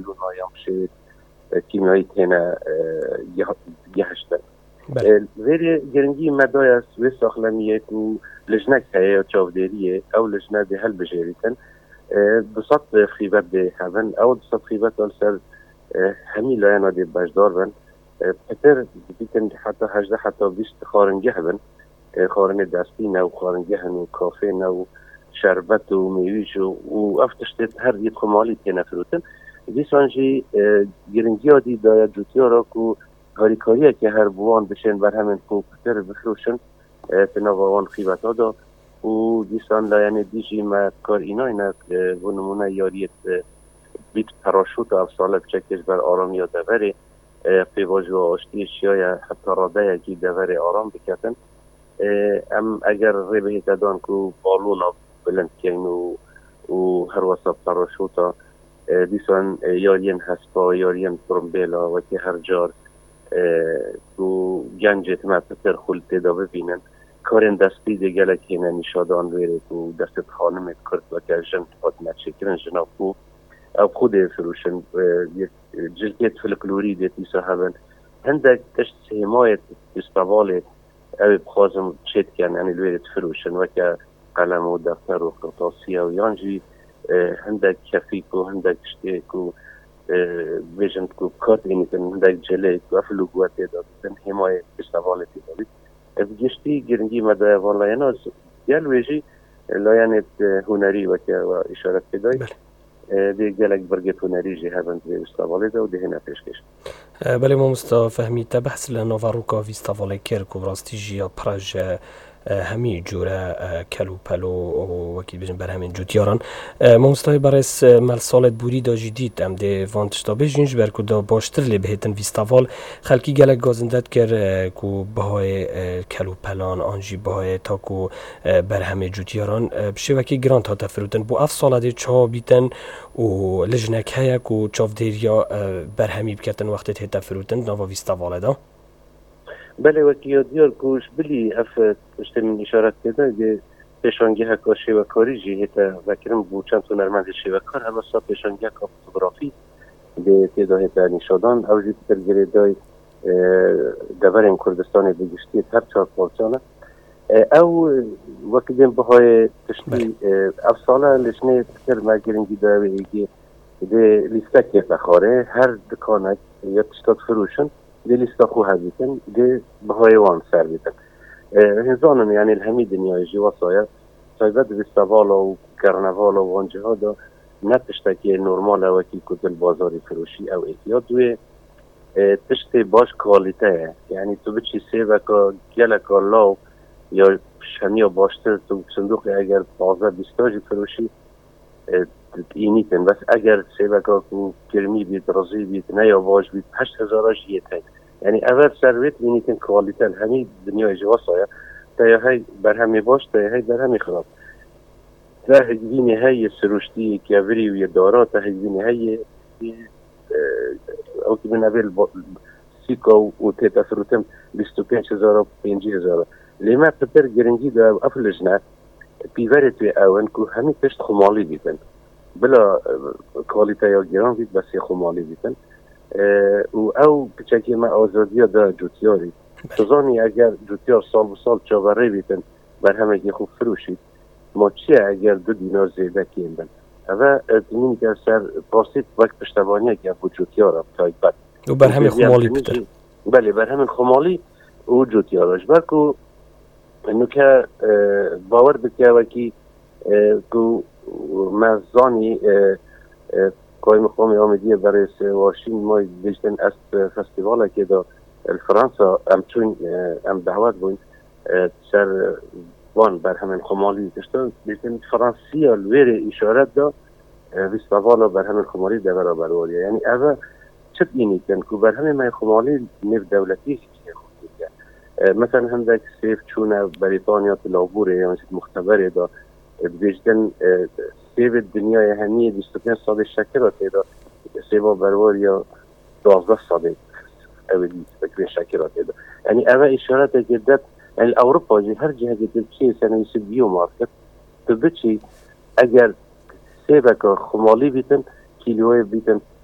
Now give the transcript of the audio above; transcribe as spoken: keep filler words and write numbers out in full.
بیرون آیم شد کیمیایی تینا گهشتن ویری گرنگی مدای است و ساخلمیه کو لجنه که یا چاودریه او لجنه ده هل بجریتن بسط خیبت ده هون او بسط خیبت آل سر همی لاینا ده بجدار بن پتر بیتن حتی هجده حتی بیست خارنگه بن خارن دستی نو خارنگه هنو کافه نو شربت و میویش و افتشتت هر یه خمالی تینا فروتن دیسانجی گرنگی ها دی داید جوتیا را که هاریکاریه که هر بوان بشن بر همین کوپتر بخروشن تناوان خیبت ها دا و دیسان لاین دیجی ما کار اینا اینا و نمونه یاریت بیت پراشوت افساله بچکش بر آرامی ها دوره پیواج و آشتی شیای حتی راده یکی دوره آرام بکتن ام اگر ریبه تدان که بالون ها بلند کن و و هر واسه پراشوت ها دیسان یارین هسپا یارین ترمبیلا و که هر جار تو گنجت ما پتر خلطه دا ببینن کارن دستی دیگه لکینه نشادان ویره تو دست خانمت کرد و که جن خود نچکرن جناب کو او خود فروشن جلکت فلکلوری دیتی صاحبن هندک تشت سهمایت استواله او بخوازم چید کن یعنی الویره فروشن و که قلم و دفتر و قطاسی و یانجی هندک کفیک و هندک شتیک و ویژن کو کارت اینی کن هندک جلیک و افلو گواتی دادن حمایت استواله دادید بگشتی گرنگی مده والا ینا گل ویجی لایانت هنری و که اشارت بدای دی گلک برگت هنری جی هبند به استواله دا و دی هنه پیشکش بله ما مستا فهمیده بحث لنوواروکا و استواله کرک و براستی جیا پراج همی جوره کلو پلو و وکی بجن بر همین جوتیاران ما مستای برس مال سالت بوری دا جدید ام ده وانتش دا بجنج برکو دا باشتر لی بهتن ویستاوال خلکی گلک گازندت کر کو بهای کلو پلان آنجی بهای تا کو بر همین جوتیاران بشه وکی گرانت ها تفروتن بو اف سالت چا بیتن و لجنک هیا کو چاف دیریا بر همی بکتن وقتی تفروتن نوا ویستاواله دا بله وکی دیار کوش بلی اف اشته من اشارت کده که پیشانگی ها که شیوکاری جی هیتا وکرم بو چند تو نرمند شیوکار هر واسا پیشانگی ها که فوتوگرافی به تیدا هیتا نشادان او جی تر گریدای دورین کردستان بگشتی هر چهار پارچانه او وکی دیم بهای تشتی افساله لشنه تر ما گرنگی داوی ایگی ده لیستکی بخاره هر دکانک یا تشتاد فروشن دی لیستا خو هبیتن دی بهای وان سر بیتن هنزانم یعنی الهمی دنیای جی واسایا سایبت ویستاوالا و کرنوالا و وانجه ها دا نتشتکی نورمال وکی کدل بازاری فروشی او احتیاط دوی تشتی باش کوالیته یعنی تو بچی سیبکا گلکا لاو یا شمیا باشتر تو صندوق اگر بازار بیستاجی فروشی اینیتن بس اگر سیبکا کو کرمی بید رازی بید نیا باش بید هشت هزاراش یه یعنی اول سرویت اینیتن کوالیتن همی دنیای جواسایا تا یا های بر همی باش تا یا های بر همی خراب تا هجوینی های سروشتی که وری و یه دارا تا هجوینی های او که بنابیل سیکا و تیتا فروتم بیست و پنج هزار و پنجی هزار لیما پتر گرنگی دا افلجنه پیوری توی اون که همی پشت خمالی بیتن بلا کوالیته یا گران بید بس یه خمالی بیتن و او بچکی ما آزادی دا جوتیاری تزانی اگر جوتیار سال و سال چاوره بیتن بر همه که خوب فروشید ما چیه اگر دو دینار زیده کیم بند اوه دینیم که سر پاسید وقت پشتبانیه که افو جوتیار اب تایید بد و بر همه خمالی بیتن بله بر همه خمالی و جوتیارش برکو انو که باور بکه وکی که مزانی کای مقامی آمدیه برای واشین ما دیشتن از فستیواله که دا الفرانسا ام چون ام دعوت بوین سر وان بر همین خمالی داشتن دیشتن فرانسی الویر اشارت دا ویستاوالا بر همین خمالی دا برابر واریه یعنی اوه چت اینی کن که بر همین من خمالی نف دولتی که خود دیگه مثلا هم دا سیف چونه بریتانیا تلابوره یا مثل مختبره دا دیشتن سیب دنیای همیه بیست و پنج ساده شکرات ایدا سیبا بروار یا دوازده ساده اولی بکرین شکرات ایدا یعنی اوه اشارت جدت یعنی اوروپا جی هر جهه جدت چیه سنوی سی بیو مارکت تو بچی اگر سیبا که خمالی بیتن کیلوهای بیتن